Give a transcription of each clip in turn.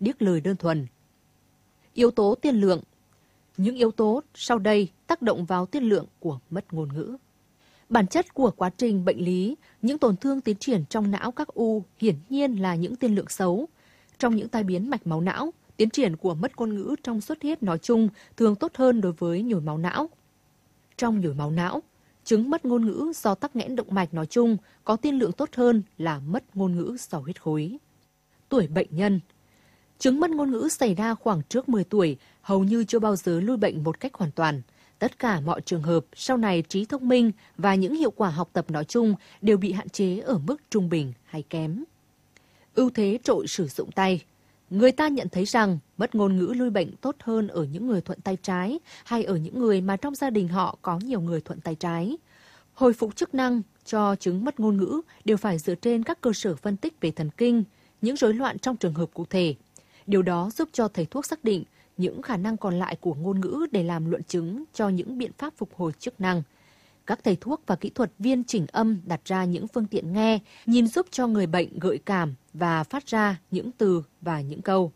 điếc lời đơn thuần. Yếu tố tiên lượng. Những yếu tố sau đây tác động vào tiên lượng của mất ngôn ngữ. Bản chất của quá trình bệnh lý, những tổn thương tiến triển trong não các u hiển nhiên là những tiên lượng xấu. Trong những tai biến mạch máu não, tiến triển của mất ngôn ngữ trong xuất huyết nói chung thường tốt hơn đối với nhồi máu não. Trong nhồi máu não, chứng mất ngôn ngữ do tắc nghẽn động mạch nói chung có tiên lượng tốt hơn là mất ngôn ngữ do huyết khối. Tuổi bệnh nhân. Chứng mất ngôn ngữ xảy ra khoảng trước 10 tuổi, hầu như chưa bao giờ lui bệnh một cách hoàn toàn. Tất cả mọi trường hợp sau này trí thông minh và những hiệu quả học tập nói chung đều bị hạn chế ở mức trung bình hay kém. Ưu thế trội sử dụng tay. Người ta nhận thấy rằng mất ngôn ngữ lui bệnh tốt hơn ở những người thuận tay trái hay ở những người mà trong gia đình họ có nhiều người thuận tay trái. Hồi phục chức năng cho chứng mất ngôn ngữ đều phải dựa trên các cơ sở phân tích về thần kinh, những rối loạn trong trường hợp cụ thể. Điều đó giúp cho thầy thuốc xác định những khả năng còn lại của ngôn ngữ để làm luận chứng cho những biện pháp phục hồi chức năng. Các thầy thuốc và kỹ thuật viên chỉnh âm đặt ra những phương tiện nghe, nhìn giúp cho người bệnh gợi cảm và phát ra những từ và những câu.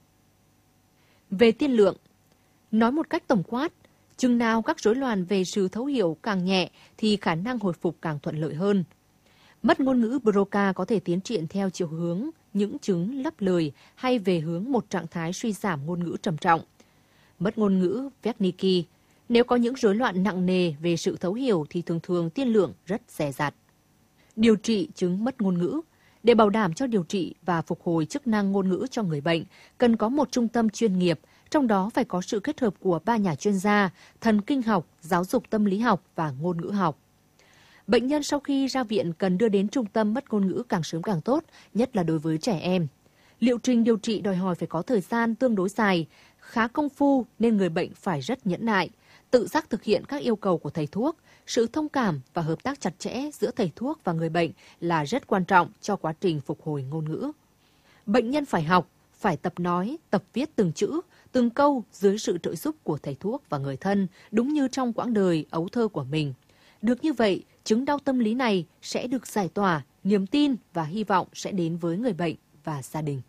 Về tiên lượng, nói một cách tổng quát, chừng nào các rối loạn về sự thấu hiểu càng nhẹ thì khả năng hồi phục càng thuận lợi hơn. Mất ngôn ngữ Broca có thể tiến triển theo chiều hướng những chứng lấp lời hay về hướng một trạng thái suy giảm ngôn ngữ trầm trọng. Mất ngôn ngữ Wernicke, nếu có những rối loạn nặng nề về sự thấu hiểu thì thường thường tiên lượng rất dè dặt. Điều trị chứng mất ngôn ngữ. Để bảo đảm cho điều trị và phục hồi chức năng ngôn ngữ cho người bệnh, cần có một trung tâm chuyên nghiệp, trong đó phải có sự kết hợp của 3 nhà chuyên gia, thần kinh học, giáo dục tâm lý học và ngôn ngữ học. Bệnh nhân sau khi ra viện cần đưa đến trung tâm mất ngôn ngữ càng sớm càng tốt, nhất là đối với trẻ em. Liệu trình điều trị đòi hỏi phải có thời gian tương đối dài, khá công phu nên người bệnh phải rất nhẫn nại, tự giác thực hiện các yêu cầu của thầy thuốc. Sự thông cảm và hợp tác chặt chẽ giữa thầy thuốc và người bệnh là rất quan trọng cho quá trình phục hồi ngôn ngữ. Bệnh nhân phải học, phải tập nói, tập viết từng chữ, từng câu dưới sự trợ giúp của thầy thuốc và người thân, đúng như trong quãng đời ấu thơ của mình. Được như vậy, chứng đau tâm lý này sẽ được giải tỏa, niềm tin và hy vọng sẽ đến với người bệnh và gia đình.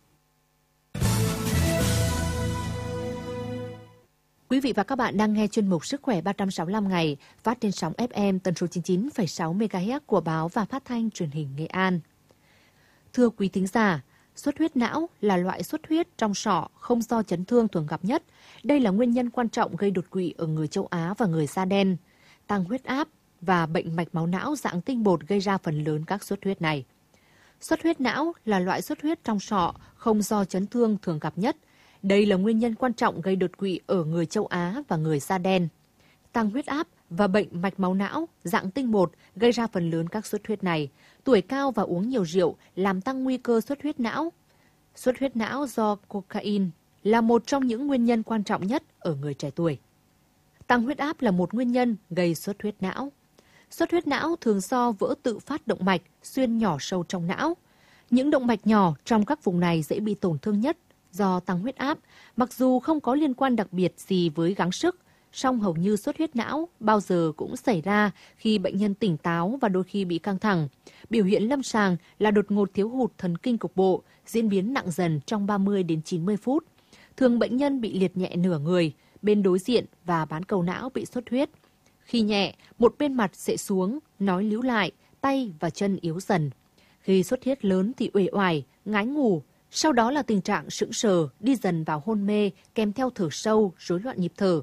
Quý vị và các bạn đang nghe chuyên mục Sức khỏe 365 ngày phát trên sóng FM tần số 99,6 MHz của báo và phát thanh truyền hình Nghệ An. Thưa quý thính giả, xuất huyết não là loại xuất huyết trong sọ không do chấn thương thường gặp nhất. Đây là nguyên nhân quan trọng gây đột quỵ ở người châu Á và người da đen. Tăng huyết áp và bệnh mạch máu não dạng tinh bột gây ra phần lớn các xuất huyết này. Xuất huyết não là loại xuất huyết trong sọ không do chấn thương thường gặp nhất. Đây là nguyên nhân quan trọng gây đột quỵ ở người châu Á và người da đen. Tăng huyết áp và bệnh mạch máu não dạng tinh bột gây ra phần lớn các xuất huyết này. Tuổi cao và uống nhiều rượu làm tăng nguy cơ xuất huyết não. Xuất huyết não do cocaine là một trong những nguyên nhân quan trọng nhất ở người trẻ tuổi. Tăng huyết áp là một nguyên nhân gây xuất huyết não. Xuất huyết não thường do vỡ tự phát động mạch xuyên nhỏ sâu trong não. Những động mạch nhỏ trong các vùng này dễ bị tổn thương nhất do tăng huyết áp, mặc dù không có liên quan đặc biệt gì với gắng sức, song hầu như xuất huyết não bao giờ cũng xảy ra khi bệnh nhân tỉnh táo và đôi khi bị căng thẳng. Biểu hiện lâm sàng là đột ngột thiếu hụt thần kinh cục bộ, diễn biến nặng dần trong 30 đến 90 phút. Thường bệnh nhân bị liệt nhẹ nửa người, bên đối diện và bán cầu não bị xuất huyết. Khi nhẹ, một bên mặt sẽ xuống, nói líu lại, tay và chân yếu dần. Khi xuất huyết lớn thì uể oải, ngái ngủ. Sau đó là tình trạng sững sờ, đi dần vào hôn mê, kèm theo thở sâu, rối loạn nhịp thở.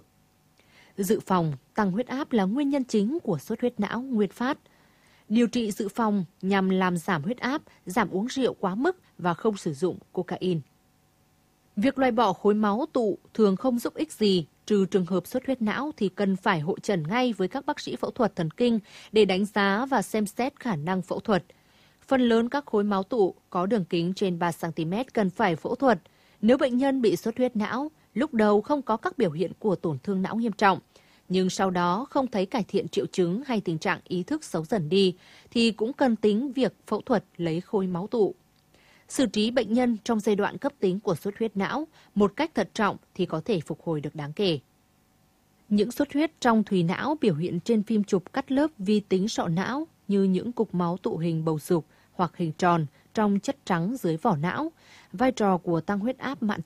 Dự phòng, tăng huyết áp là nguyên nhân chính của xuất huyết não nguyên phát. Điều trị dự phòng nhằm làm giảm huyết áp, giảm uống rượu quá mức và không sử dụng cocaine. Việc loại bỏ khối máu tụ thường không giúp ích gì, trừ trường hợp xuất huyết não thì cần phải hội chẩn ngay với các bác sĩ phẫu thuật thần kinh để đánh giá và xem xét khả năng phẫu thuật. Phần lớn các khối máu tụ có đường kính trên 3 cm cần phải phẫu thuật. Nếu bệnh nhân bị xuất huyết não, lúc đầu không có các biểu hiện của tổn thương não nghiêm trọng, nhưng sau đó không thấy cải thiện triệu chứng hay tình trạng ý thức xấu dần đi, thì cũng cần tính việc phẫu thuật lấy khối máu tụ. Xử trí bệnh nhân trong giai đoạn cấp tính của xuất huyết não một cách thận trọng thì có thể phục hồi được đáng kể. Những xuất huyết trong thùy não biểu hiện trên phim chụp cắt lớp vi tính sọ não như những cục máu tụ hình bầu dục hoặc hình tròn trong chất trắng dưới vỏ não. Vai trò của tăng huyết áp mãn